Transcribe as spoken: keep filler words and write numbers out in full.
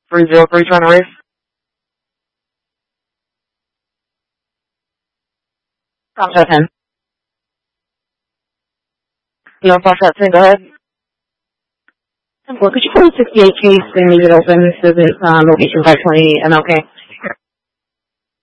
three zero three trying to race. Top shot ten. You know, top shot ten, go ahead. Well, could you put a sixty-eight case and leave it open? This isn't um, location five twenty M L K.